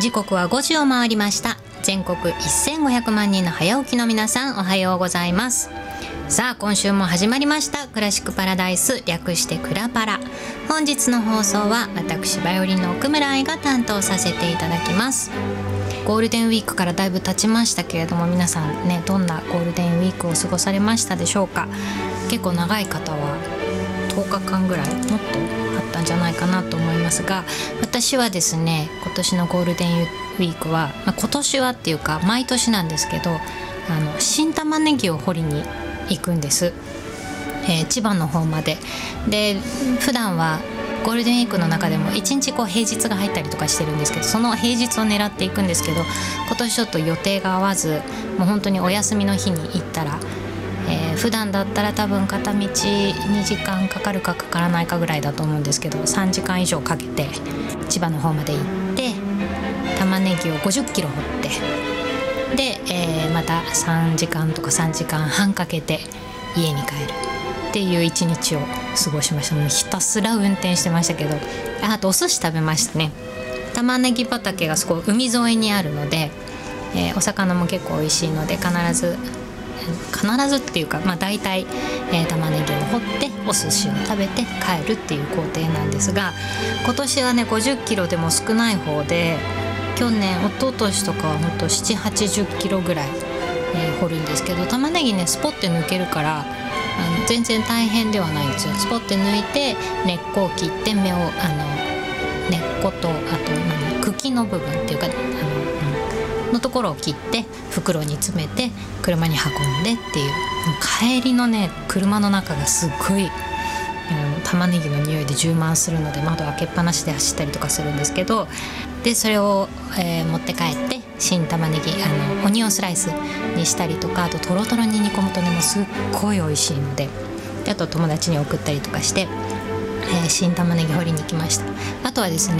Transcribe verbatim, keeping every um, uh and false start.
時刻はごじを回りました。全国せんごひゃくまんにんの早起きの皆さん、おはようございます。さあ今週も始まりましたクラシックパラダイス、略してクラパラ。本日の放送は私バイオリンの奥村愛が担当させていただきます。ゴールデンウィークからだいぶ経ちましたけれども、皆さんね、どんなゴールデンウィークを過ごされましたでしょうか。結構長い方はとおかかんぐらい、もっとあったんじゃないかなと思いますが、私はですね、今年のゴールデンウィークは、まあ、今年はっていうか毎年なんですけど、あの新玉ねぎを掘りに行くんです、えー、千葉の方まで。で普段はゴールデンウィークの中でもいちにちこう平日が入ったりとかしてるんですけど、その平日を狙っていくんですけど、今年ちょっと予定が合わず、もう本当にお休みの日に行ったら、えー、普段だったら多分片道にじかんかかるかかからないかぐらいだと思うんですけど、さんじかん以上かけて千葉の方まで行って、玉ねぎをごじゅっキロ掘って、で、えー、またさんじかんとかさんじかんはんかけて家に帰るっていう一日を過ごしました。もうひたすら運転してましたけど、あとお寿司食べましたね。玉ねぎ畑がすごい海沿いにあるので、えー、お魚も結構美味しいので、必ず必ずっていうか、まあ、大体、えー、玉ねぎを掘ってお寿司を食べて帰るっていう工程なんですが、今年はねごじゅっキロでも少ない方で、去年一昨年とかはほんとななじゅうはちじゅっキロぐらい、えー、掘るんですけど、玉ねぎねスポッて抜けるから、あの全然大変ではないんですよ。スポッて抜いて根っこを切って、芽をあの根っこと、あと何茎の部分っていうか、あの、うん、のところを切って袋に詰めて車に運んでっていう、帰りのね車の中がすっごい、うん、玉ねぎの匂いで充満するので、窓開けっぱなしで走ったりとかするんですけど、でそれを、えー、持って帰って新玉ねぎ、あのオニオンスライスにしたりとか、あとトロトロに煮込むとねもうすっごい美味しいので、であと友達に送ったりとかして、えー、新玉ねぎ掘りに行きました。あとはですね、